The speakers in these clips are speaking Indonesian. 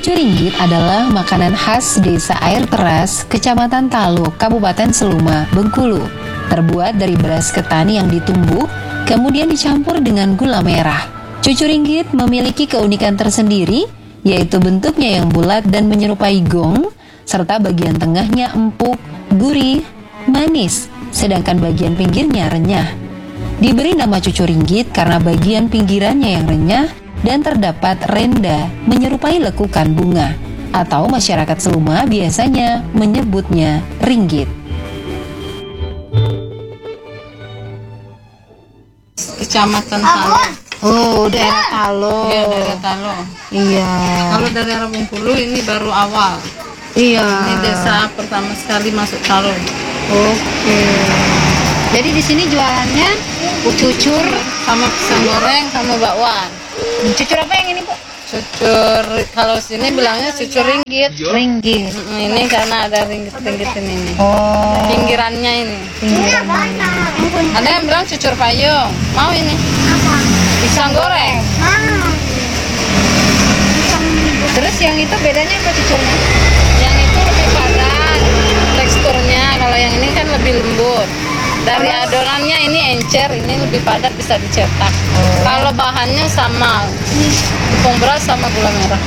Cucur ringgit adalah makanan khas desa Air Teras, Kecamatan Taluk, Kabupaten Seluma, Bengkulu. Terbuat dari beras ketan yang ditumbuk, kemudian dicampur dengan gula merah. Cucur ringgit memiliki keunikan tersendiri, yaitu bentuknya yang bulat dan menyerupai gong, serta bagian tengahnya empuk, gurih, manis, sedangkan bagian pinggirnya renyah. Diberi nama cucur ringgit karena bagian pinggirannya yang renyah dan terdapat renda menyerupai lekukan bunga, atau masyarakat Seluma biasanya menyebutnya ringgit. Kecamatan Talo. Oh, daerah Talo. Iya, daerah Talo. Iya. Kalau dari arah Bengkulu ini baru awal. Iya. Ini desa pertama sekali masuk Talo. Oke. Jadi di sini jualannya cucur Sama pisang goreng sama bakwan. Cucur apa yang ini, Bu? Cucur, kalau sini bilangnya cucur ringgit. Ringgit. Ini karena ada ringgit-ringgit ini. Oh, Pinggirannya ini. pinggirannya. Ada yang bilang cucur payung. Mau ini? Pisang goreng. Terus yang itu bedanya apa cucurnya? Yang itu lebih padat teksturnya. Kalau yang ini kan lebih lembut. Dari adonannya ini encer, ini lebih padat, bisa dicetak. Kalau bahannya sama, tepung beras sama gula merah.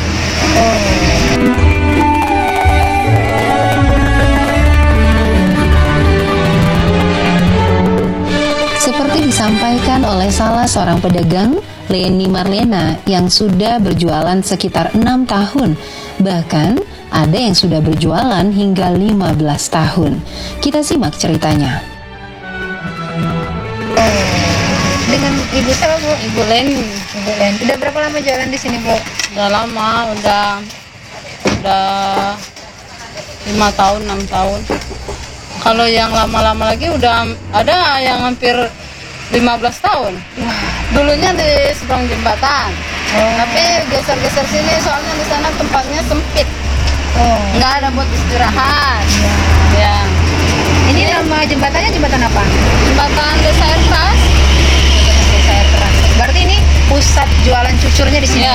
Seperti disampaikan oleh salah seorang pedagang, Leni Marlena, yang sudah berjualan sekitar 6 tahun. Bahkan ada yang sudah berjualan hingga 15 tahun. Kita simak ceritanya. Dengan ibu siapa, Bu? Ibu Leni, Ibu Len. Udah berapa lama jualan di sini, Bu? udah lama, udah 5 tahun, 6 tahun. Kalau yang lama-lama lagi udah ada yang hampir 15 tahun. Dulunya di seberang jembatan. Tapi geser-geser sini soalnya di sana tempatnya sempit. Nggak ada buat istirahat. Ya. Ini nama jembatannya jembatan apa? Jembatan Desa Air Teras. Desa Air Teras. Berarti ini pusat jualan cucurnya di sini. Ya.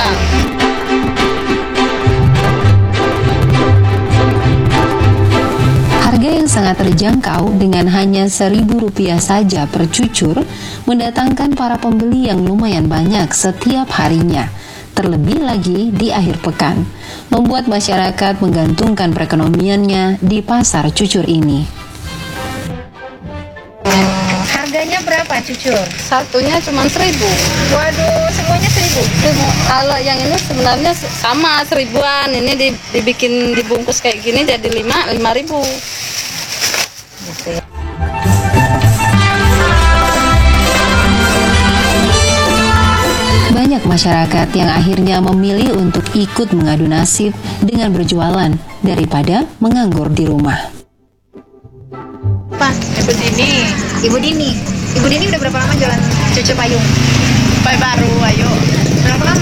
Harga yang sangat terjangkau dengan hanya Rp1.000 saja per cucur mendatangkan para pembeli yang lumayan banyak setiap harinya. Terlebih lagi di akhir pekan, membuat masyarakat menggantungkan perekonomiannya di pasar cucur ini. Harganya berapa cucur? Satunya cuma 1.000. Waduh, semuanya 1.000. Kalau yang ini sebenarnya sama 1.000-an. Ini dibikin dibungkus kayak gini jadi 5.000. Banyak masyarakat yang akhirnya memilih untuk ikut mengadu nasib dengan berjualan daripada menganggur di rumah. Pak, Ibu Dini, Ibu Dini. Ibu Dini udah berapa lama jualan cucur payung? baru ayo. Berapa lama?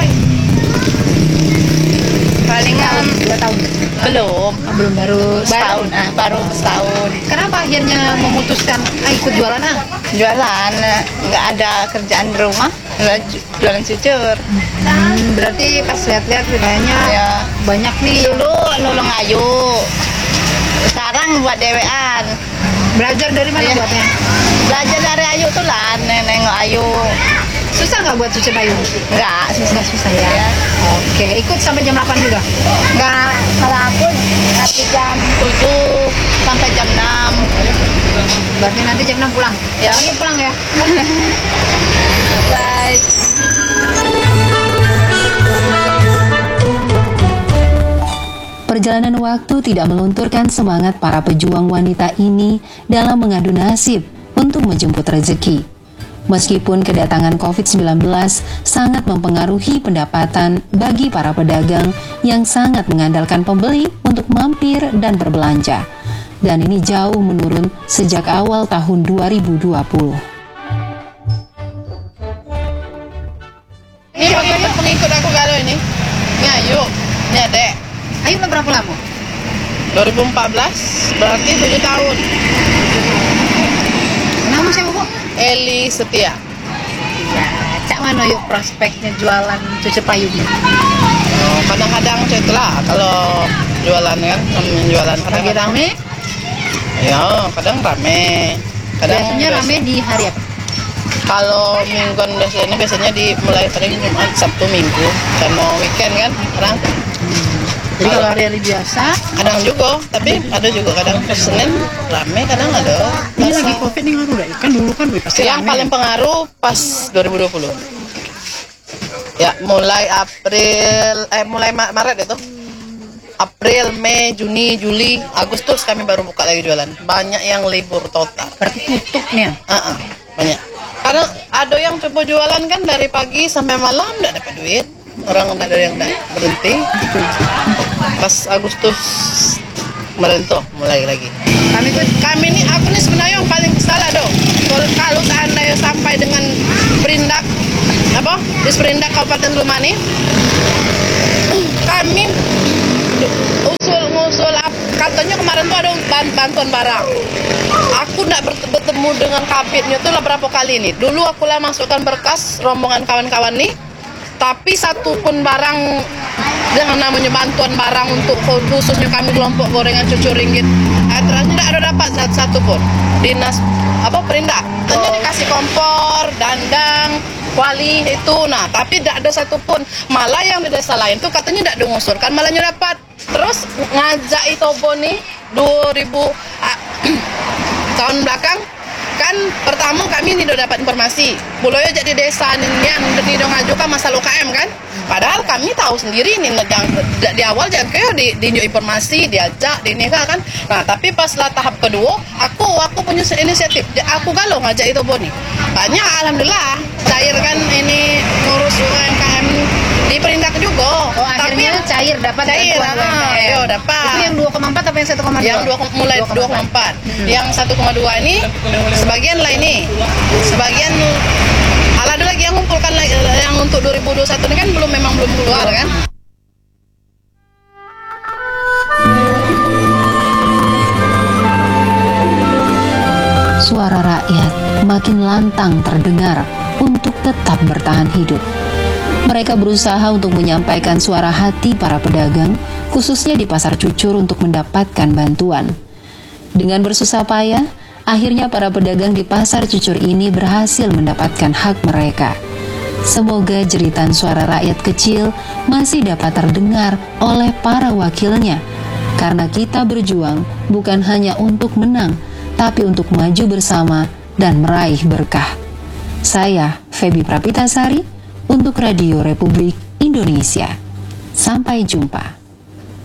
Palingan 2 tahun. belum. Belum, baru Setahun, baru setahun. Kenapa akhirnya memutuskan ikut jualan Jualan, nggak ada kerjaan di rumah, jualan cucur. Berarti pas lihat-lihat wilayahnya Ya. banyak nih. Dulu nolong Ayu, sekarang buat dewean. Belajar dari mana Iya. buatnya? Belajar dari Ayu tuh lah, nengok Ayu. Susah nggak buat cucur payung? Nggak susah. Susah ya. Ya. Oke, ikut sampai jam 8 juga? Nggak, kalau aku dari jam 7 sampai jam 6. Berarti nanti jam 6 pulang? Ya. Lagi pulang ya? Baik. Perjalanan waktu tidak melunturkan semangat para pejuang wanita ini dalam mengadu nasib untuk menjemput rezeki. Meskipun kedatangan COVID-19 sangat mempengaruhi pendapatan bagi para pedagang yang sangat mengandalkan pembeli untuk mampir dan berbelanja. Dan ini jauh menurun sejak awal tahun 2020. Ini pengikut aku kalau ini. Ini Ayu, ini Adek. Ayo udah berapa lama? 2014, berarti 7 tahun. Nama siapa, Bu? Eli Setia. Cak mana yuk prospeknya jualan cucur payung? kadang-kadang itulah kalau jualan kan, jualan Lagi rame, ya kadang rame, kadang biasanya rame di hari apa? kalau mingguan biasanya dimulai sering Jumat, Sabtu, Minggu, dan mau weekend kan orang. Jadi kalau hari-hari biasa, Kadang juga, tapi ada juga kadang Senin rame, kadang ada. ini lagi COVID nih ngaruh nggak? Kan dulu kan pasti Yang rame. paling pengaruh pas 2020. Ya, mulai Maret itu. April, Mei, Juni, Juli, Agustus kami baru buka lagi jualan. Banyak yang libur total. Berarti tutup nih ya? Banyak. Karena ada yang coba jualan kan dari pagi sampai malam nggak dapat duit. Orang nggak ada yang berhenti. Pas Agustus kemarin tuh mulai lagi. Kami nih, aku nih sebenarnya yang paling salah dong. Kalau seandainya sampai dengan perindak di Perindak Kabupaten Lumani, kami usul katanya kemarin tuh ada bantuan barang. Aku nggak bertemu dengan kabitnya tuh lah berapa kali nih. Dulu aku lah masukkan berkas rombongan kawan-kawan nih, tapi satu pun barang dengan namanya bantuan barang untuk khususnya kami kelompok gorengan cucu ringgit, ternyata tidak ada dapat satu pun. Dinas Perindak ternyata dikasih kompor, dandang, kuali itu, nah tapi tidak ada satu pun. Malah yang di desa lain tuh katanya tidak diusulkan, malahnya dapat. Terus ngajak Itobo nih 2000 tahun belakang kan, pertama kami ini udah dapat informasi Buloyo jadi desa ini yang ngajukan masalah UKM kan, padahal kami tahu sendiri ini di awal jangan kayak di informasi diajak di nikah kan. Nah tapi pas lah tahap kedua aku punya inisiatif, aku galau ngajak itu Boni banyak, alhamdulillah cair kan ini ngurus UMKM di Perindak juga. Oh, akhirnya cair dapat bantuan UMKM. Yo dapat. Itu yang 2,4 apa yang 1,2? Yang mulai 2,4. Yang 1,2 ini sebagian lah ini. Sebagian ada lagi yang ngumpulkan yang untuk 2021 ini kan memang belum keluar kan. Suara rakyat makin lantang terdengar untuk tetap bertahan hidup. Mereka berusaha untuk menyampaikan suara hati para pedagang, khususnya di Pasar Cucur untuk mendapatkan bantuan. Dengan bersusah payah, akhirnya para pedagang di Pasar Cucur ini berhasil mendapatkan hak mereka. Semoga jeritan suara rakyat kecil masih dapat terdengar oleh para wakilnya, karena kita berjuang bukan hanya untuk menang, tapi untuk maju bersama dan meraih berkah. Saya, Feby Prapitasari, untuk Radio Republik Indonesia. Sampai jumpa.